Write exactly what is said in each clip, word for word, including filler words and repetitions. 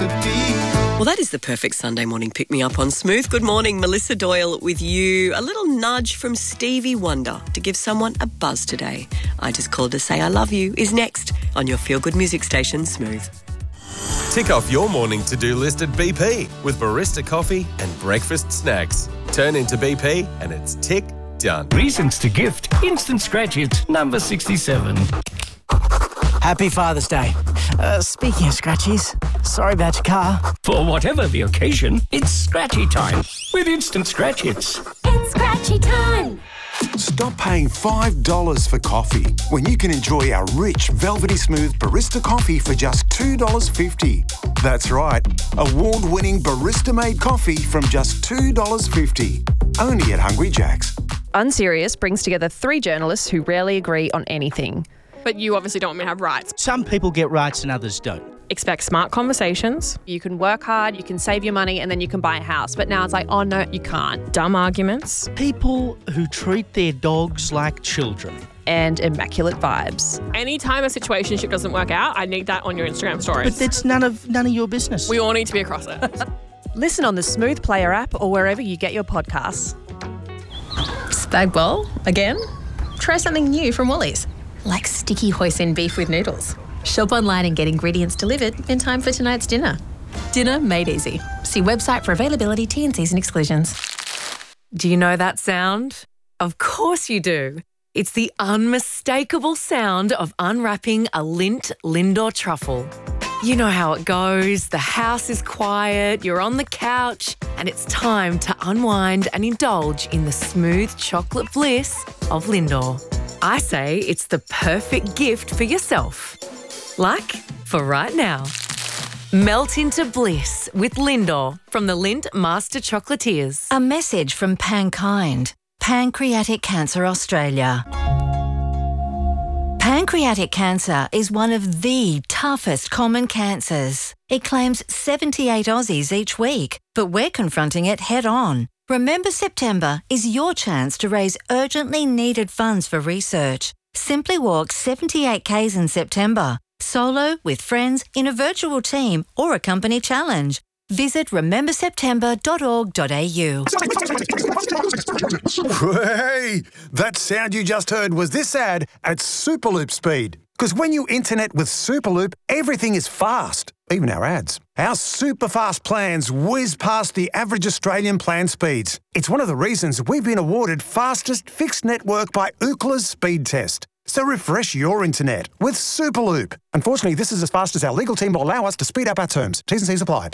to be. Well, that is the perfect Sunday morning pick-me-up on Smooth. Good morning, Melissa Doyle with you. A little nudge from Stevie Wonder to give someone a buzz today. I Just Called to Say I Love You is next on your feel-good music station, Smooth. Tick off your morning to-do list at B P with barista coffee and breakfast snacks. Turn into B P and it's tick done. Reasons to gift. Instant Scratch Hits, number sixty-seven. Happy Father's Day. Uh, speaking of scratchies, sorry about your car. For whatever the occasion, it's scratchy time with Instant Scratch Hits. It's scratchy time. Stop paying five dollars for coffee when you can enjoy our rich, velvety smooth barista coffee for just two dollars fifty. That's right, award-winning barista-made coffee from just two dollars fifty. Only at Hungry Jack's. Unserious brings together three journalists who rarely agree on anything. But you obviously don't want me to have rights. Some people get rights and others don't. Expect smart conversations. You can work hard, you can save your money, and then you can buy a house. But now it's like, oh no, you can't. Dumb arguments. People who treat their dogs like children. And immaculate vibes. Anytime a situationship doesn't work out, I need that on your Instagram stories. But that's none of none of your business. We all need to be across it. Listen on the Smooth Player app or wherever you get your podcasts. Spag bowl again? Try something new from Woolies, like sticky hoisin beef with noodles. Shop online and get ingredients delivered in time for tonight's dinner. Dinner made easy. See website for availability, T and Cs and exclusions. Do you know that sound? Of course you do. It's the unmistakable sound of unwrapping a Lindt Lindor truffle. You know how it goes. The house is quiet, you're on the couch, and it's time to unwind and indulge in the smooth chocolate bliss of Lindor. I say it's the perfect gift for yourself. Like for right now. Melt into bliss with Lindor from the Lindt Master Chocolatiers. A message from Pankind, Pancreatic Cancer Australia. Pancreatic cancer is one of the toughest common cancers. It claims seventy-eight Aussies each week, but we're confronting it head on. Remember September is your chance to raise urgently needed funds for research. Simply walk seventy-eight kays in September, solo, with friends, in a virtual team or a company challenge. Visit remember september dot org dot a u. Hey, that sound you just heard was this ad at Superloop speed. Because when you internet with Superloop, everything is fast, even our ads. Our super fast plans whiz past the average Australian plan speeds. It's one of the reasons we've been awarded fastest fixed network by Ookla's speed test. So refresh your internet with Superloop. Unfortunately, this is as fast as our legal team will allow us to speed up our terms. T's and C's apply.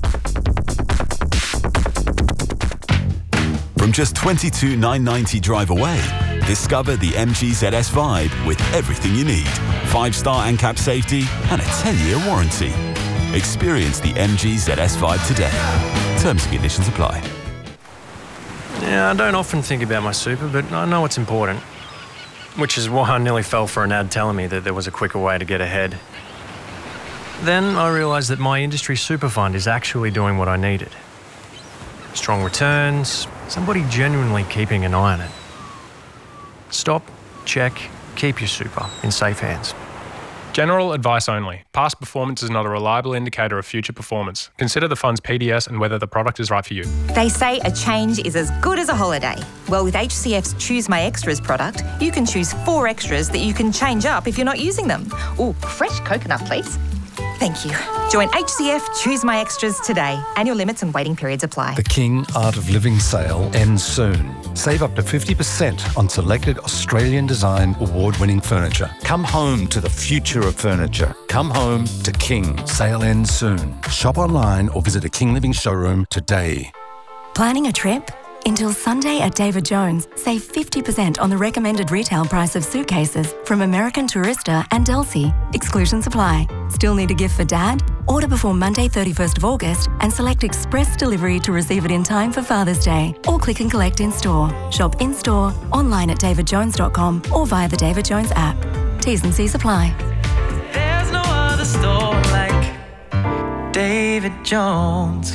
From just twenty-two thousand nine hundred ninety drive away, discover the M G Z S Vibe with everything you need. Five-star A N C A P safety and a ten-year warranty. Experience the M G Z S Vibe today. Terms and conditions apply. Yeah, I don't often think about my super, but I know it's important. Which is why I nearly fell for an ad telling me that there was a quicker way to get ahead. Then I realised that my industry super fund is actually doing what I needed. Strong returns, somebody genuinely keeping an eye on it. Stop, check, keep your super in safe hands. General advice only. Past performance is not a reliable indicator of future performance. Consider the fund's P D S and whether the product is right for you. They say a change is as good as a holiday. Well, with H C F's Choose My Extras product, you can choose four extras that you can change up if you're not using them. Ooh, fresh coconut, please. Thank you. Join H C F Choose My Extras today. Annual limits and waiting periods apply. The King Art of Living sale ends soon. Save up to fifty percent on selected Australian design award-winning furniture. Come home to the future of furniture. Come home to King. Sale ends soon. Shop online or visit a King Living showroom today. Planning a trip? Until Sunday at David Jones, save fifty percent on the recommended retail price of suitcases from American Tourista and Dulce. Exclusions apply. Still need a gift for Dad? Order before Monday thirty-first of August and select express delivery to receive it in time for Father's Day. Or click and collect in-store. Shop in-store, online at david jones dot com or via the David Jones app. T's and C's apply. There's no other store like David Jones.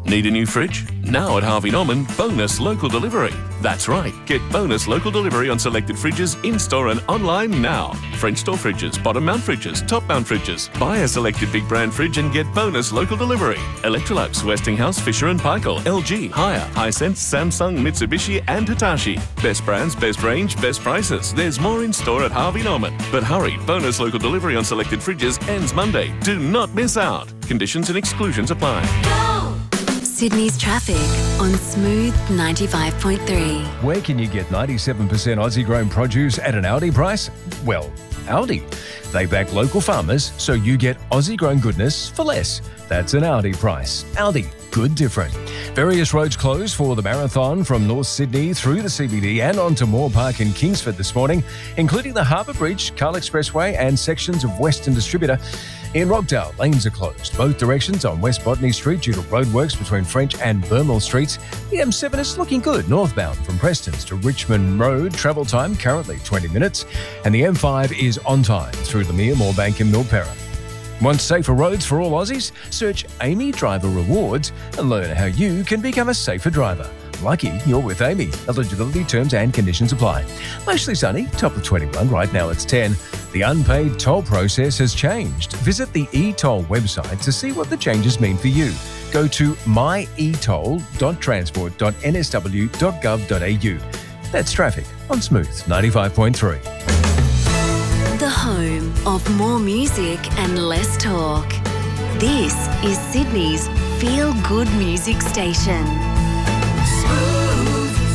Need a new fridge? Now at Harvey Norman, bonus local delivery. That's right, get bonus local delivery on selected fridges in-store and online now. French door fridges, bottom mount fridges, top mount fridges. Buy a selected big brand fridge and get bonus local delivery. Electrolux, Westinghouse, Fisher and Paykel, L G, Haier, Hisense, Samsung, Mitsubishi and Hitachi. Best brands, best range, best prices. There's more in-store at Harvey Norman. But hurry, bonus local delivery on selected fridges ends Monday. Do not miss out. Conditions and exclusions apply. Sydney's traffic on Smooth ninety-five point three. Where can you get ninety-seven percent Aussie-grown produce at an Aldi price? Well, Aldi. They back local farmers, so you get Aussie-grown goodness for less. That's an Aldi price. Aldi, good different. Various roads closed for the marathon from North Sydney through the C B D and onto Moore Park in Kingsford this morning, including the Harbour Bridge, Carl Expressway and sections of Western Distributor. In Rockdale, lanes are closed both directions on West Botany Street due to roadworks between French and Burmel Streets. The M seven is looking good northbound from Prestons to Richmond Road. Travel time currently twenty minutes. And the M five is on time through Lemire, Moorebank and Milperra. Want safer roads for all Aussies? Search Amy Driver Rewards and learn how you can become a safer driver. Lucky you're with Amy. Eligibility terms and conditions apply. Mostly sunny, top of twenty-one. Right now it's ten. The unpaid toll process has changed. Visit the e-toll website to see what the changes mean for you. Go to my e toll dot transport dot n s w dot gov dot a u. That's traffic on Smooth ninety-five point three. The home of more music and less talk. This is Sydney's feel-good music station. Smooth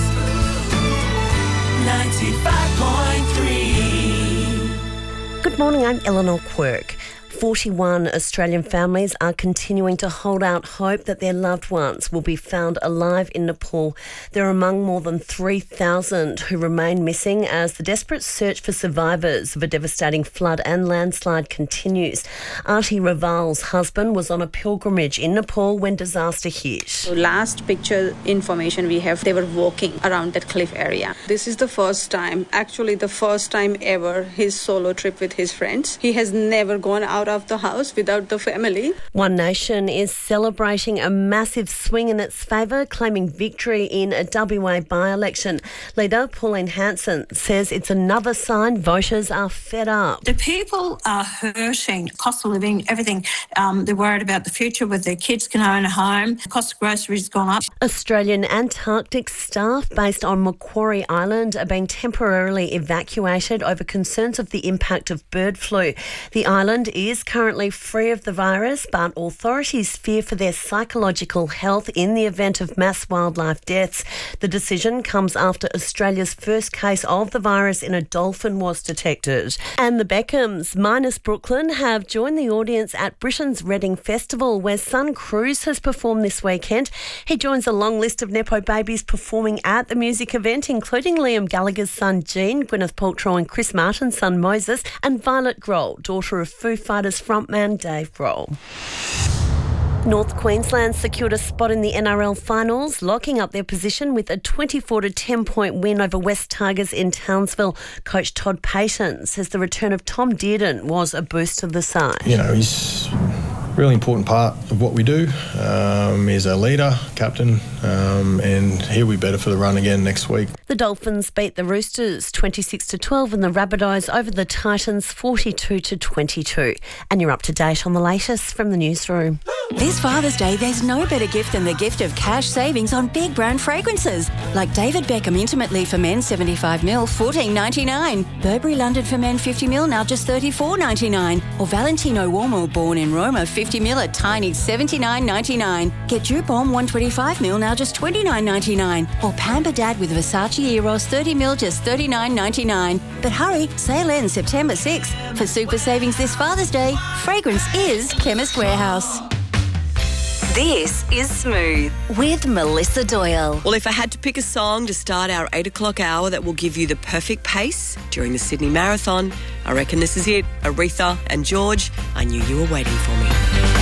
ninety-five point three. Good morning, I'm Eleanor Quirk. forty-one Australian families are continuing to hold out hope that their loved ones will be found alive in Nepal. They're among more than three thousand who remain missing as the desperate search for survivors of a devastating flood and landslide continues. Arti Raval's husband was on a pilgrimage in Nepal when disaster hit. So last picture information we have, they were walking around that cliff area. This is the first time, actually the first time ever, his solo trip with his friends. He has never gone out of the house without the family. One Nation is celebrating a massive swing in its favour, claiming victory in a W A by-election. Leader Pauline Hanson says it's another sign voters are fed up. The people are hurting. Cost of living, everything. Um, they're worried about the future, whether their kids can own a home. The cost of groceries has gone up. Australian Antarctic staff based on Macquarie Island are being temporarily evacuated over concerns of the impact of bird flu. The island is currently free of the virus, but authorities fear for their psychological health in the event of mass wildlife deaths. The decision comes after Australia's first case of the virus in a dolphin was detected. And the Beckhams, minus Brooklyn, have joined the audience at Britain's Reading Festival, where son Cruz has performed this weekend. He joins a long list of Nepo babies performing at the music event, including Liam Gallagher's son Gene, Gwyneth Paltrow and Chris Martin's son Moses, and Violet Grohl, daughter of Foo Fighters frontman Dave Grohl. North Queensland secured a spot in the N R L finals, locking up their position with a twenty-four to ten point win over West Tigers in Townsville. Coach Todd Payton says the return of Tom Dearden was a boost to the side. You know, he's a really important part of what we do. Um, he's our leader, captain, um, and he'll be better for the run again next week. The Dolphins beat the Roosters twenty-six to twelve and the Rabbitohs over the Titans forty-two to twenty-two. And you're up to date on the latest from the newsroom. This Father's Day, there's no better gift than the gift of cash savings on big brand fragrances. Like David Beckham Intimate Leave for Men seventy-five mil, fourteen ninety-nine. Burberry London for Men fifty mil, now just thirty-four ninety-nine. Or Valentino Uomo Born in Roma fifty mil, a tiny seventy-nine ninety-nine. Get Dupont one twenty-five mil, now just twenty-nine ninety-nine. Or Pamper Dad with Versace Eros thirty mil, just thirty-nine ninety-nine. But hurry, sale ends September sixth. For super savings this Father's Day, fragrance is Chemist Warehouse. This is Smooth with Melissa Doyle. Well, if I had to pick a song to start our eight o'clock hour that will give you the perfect pace during the Sydney Marathon, I reckon this is it. Aretha and George, I Knew You Were Waiting For Me.